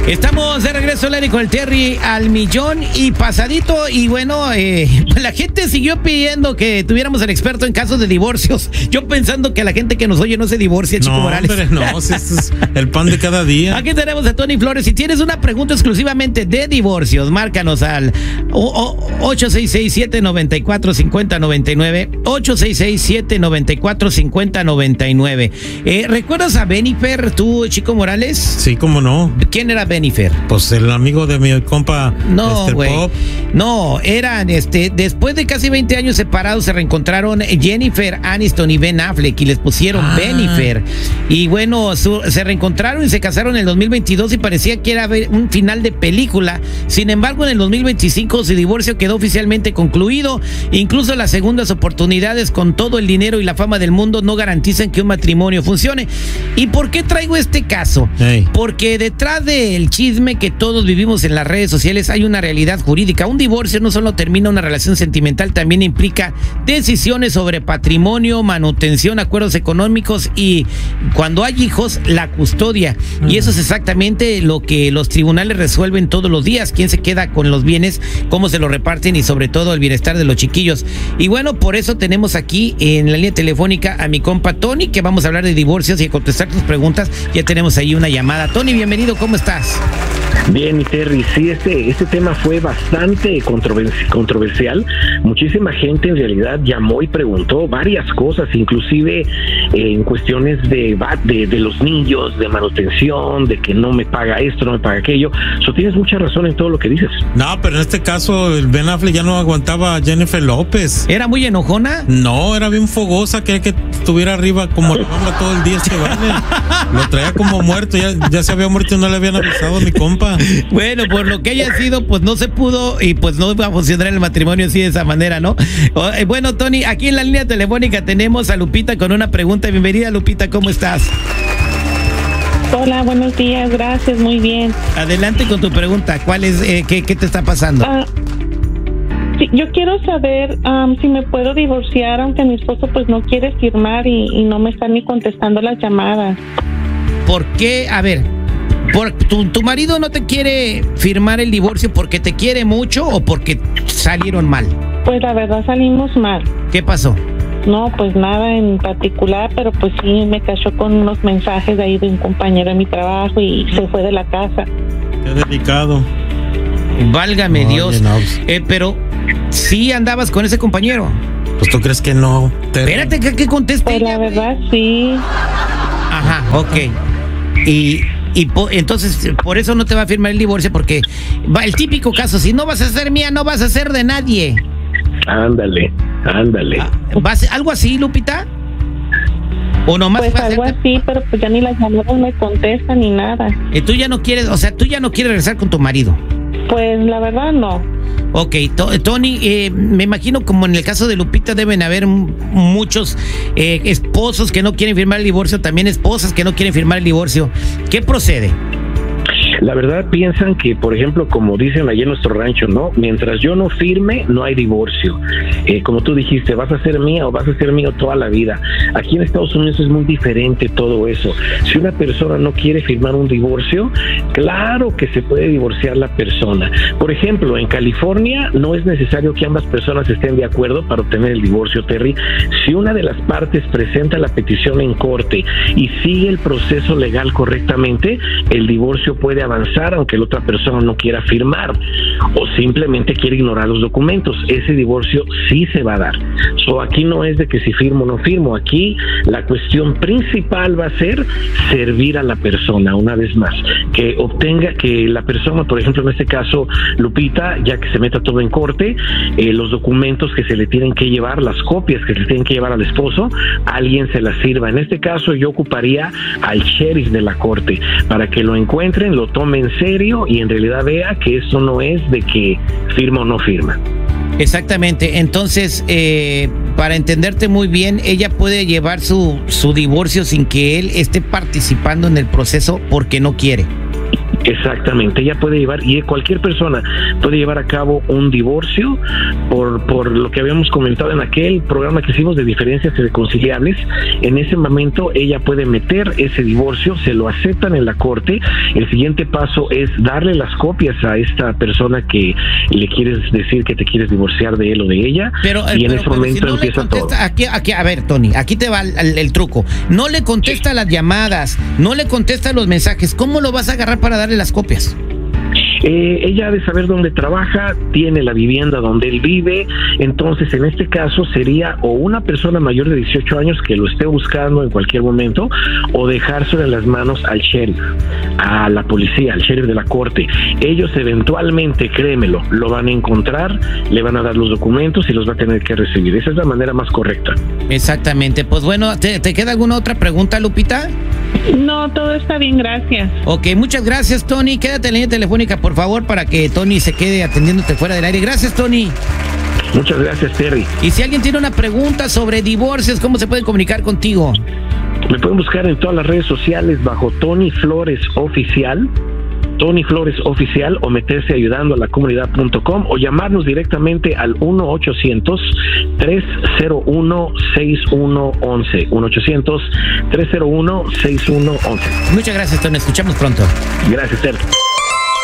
Estamos de regreso, Larry, con el Terry al millón y pasadito. Y bueno, la gente siguió pidiendo que tuviéramos al experto en casos de divorcios. Yo pensando que la gente que nos oye no se divorcia, Chico Morales. Hombre, no, si este es el pan de cada día. Aquí tenemos a Tony Flores. Si tienes una pregunta exclusivamente de divorcios, márcanos al 866-794-5099. 866-794-5099. ¿Recuerdas a Benifer, tú, Chico Morales? Sí, cómo no. ¿Quién era Benifer? Pues el amigo de mi compa. No, güey. Pop. No, eran, después de casi 20 años separados, se reencontraron Jennifer Aniston y Ben Affleck y les pusieron Benifer. Y bueno, se reencontraron y se casaron en el 2022 y parecía que era un final de película. Sin embargo, en el 2025 su divorcio quedó oficialmente concluido. Incluso las segundas oportunidades, con todo el dinero y la fama del mundo, no garantizan que un matrimonio funcione. ¿Y por qué traigo este caso? Hey. Porque detrás del chisme que todos vivimos en las redes sociales hay una realidad jurídica. Un divorcio no solo termina una relación sentimental, también implica decisiones sobre patrimonio, manutención, acuerdos económicos y, cuando hay hijos, la custodia. Y eso es exactamente lo que los tribunales resuelven todos los días: quién se queda con los bienes, cómo se los reparten y sobre todo el bienestar de los chiquillos. Y bueno, por eso tenemos aquí en la línea telefónica a mi compa Tony, que vamos a hablar de divorcios y a contestar tus preguntas. Ya tenemos ahí una llamada. Tony, bienvenido, ¿cómo estás? Bien, mi Terry, sí, este tema fue bastante controversial. Muchísima gente en realidad llamó y preguntó varias cosas, inclusive en cuestiones de los niños, de manutención, de que no me paga esto, no me paga aquello. Tienes mucha razón en todo lo que dices. No, pero en este caso el Ben Affleck ya no aguantaba a Jennifer López. ¿Era muy enojona? No, era bien fogosa, quería que estuviera arriba como la banda todo el día este vale. Lo traía como muerto, ya se había muerto y no le habían avisado a mi compa. Bueno, por lo que haya sido, pues no se pudo y pues no va a funcionar el matrimonio así de esa manera, ¿no? Bueno, Tony, aquí en la línea telefónica tenemos a Lupita con una pregunta. Bienvenida, Lupita, ¿cómo estás? Hola, buenos días, gracias, muy bien. Adelante con tu pregunta. ¿Cuál es, qué te está pasando? Sí, yo quiero saber si me puedo divorciar, aunque mi esposo pues no quiere firmar y no me está ni contestando las llamadas. ¿Por qué? A ver, ¿tu marido no te quiere firmar el divorcio porque te quiere mucho o porque salieron mal? Pues la verdad salimos mal. ¿Qué pasó? No, pues nada en particular, pero pues sí me cachó con unos mensajes de ahí de un compañero de mi trabajo y se fue de la casa. Qué delicado. Válgame Dios. No. Pero sí andabas con ese compañero. Pues tú crees que no. Espérate que conteste. Pues la verdad sí. Ajá, ok. Entonces, por eso no te va a firmar el divorcio, porque va el típico caso: si no vas a ser mía, no vas a ser de nadie. Ándale. ¿Algo así, Lupita? ¿O nomás pues algo así, pero pues ya ni las llamadas me contestan ni nada. Tú ya no quieres, tú ya no quieres regresar con tu marido. Pues la verdad no. Ok, Tony, me imagino como en el caso de Lupita deben haber muchos esposos que no quieren firmar el divorcio, también esposas que no quieren firmar el divorcio. ¿Qué procede? La verdad piensan que, por ejemplo, como dicen allí en nuestro rancho, ¿no? Mientras yo no firme, no hay divorcio. Como tú dijiste, vas a ser mía o vas a ser mío toda la vida. Aquí en Estados Unidos es muy diferente todo eso. Si una persona no quiere firmar un divorcio, claro que se puede divorciar la persona. Por ejemplo, en California no es necesario que ambas personas estén de acuerdo para obtener el divorcio, Terry. Si una de las partes presenta la petición en corte y sigue el proceso legal correctamente, el divorcio puede avanzar aunque la otra persona no quiera firmar o simplemente quiere ignorar los documentos. Ese divorcio sí se va a dar. Aquí no es de que si firmo o no firmo. Aquí la cuestión principal va a ser servir a la persona, una vez más, que obtenga que la persona, por ejemplo en este caso Lupita, ya que se meta todo en corte, los documentos que se le tienen que llevar, las copias que se le tienen que llevar al esposo, alguien se las sirva. En este caso yo ocuparía al sheriff de la corte para que lo encuentren, lo tome en serio y en realidad vea que eso no es de que firma o no firma. Exactamente. Entonces, para entenderte muy bien, ella puede llevar su divorcio sin que él esté participando en el proceso porque no quiere. Exactamente, ella puede llevar, y cualquier persona puede llevar a cabo un divorcio por lo que habíamos comentado en aquel programa que hicimos de diferencias irreconciliables. En ese momento ella puede meter ese divorcio, se lo aceptan en la corte. El siguiente paso es darle las copias a esta persona que le quieres decir que te quieres divorciar de él o de ella, y en ese momento si no empieza todo. Aquí, a ver, Tony, aquí te va el truco. No le contesta las llamadas, no le contesta los mensajes. ¿Cómo lo vas a agarrar para darle las copias? Ella ha de saber dónde trabaja, tiene la vivienda donde él vive. Entonces en este caso sería o una persona mayor de 18 años que lo esté buscando en cualquier momento, o dejárselo en las manos al sheriff, a la policía, al sheriff de la corte. Ellos eventualmente, créemelo, lo van a encontrar, le van a dar los documentos y los va a tener que recibir. Esa es la manera más correcta. Exactamente. Pues bueno, ¿te queda alguna otra pregunta, Lupita? No, todo está bien, gracias. Ok, muchas gracias, Tony. Quédate en la línea telefónica, por favor, para que Tony se quede atendiéndote fuera del aire. Gracias, Tony. Muchas gracias, Terry. Y si alguien tiene una pregunta sobre divorcios, ¿cómo se pueden comunicar contigo? Me pueden buscar en todas las redes sociales bajo Tony Flores Oficial, o meterse ayudando a la comunidad.com, o llamarnos directamente al 1-800-301-6111. 1-800-301-6111. Muchas gracias, Tony. Escuchamos pronto. Gracias, Terry.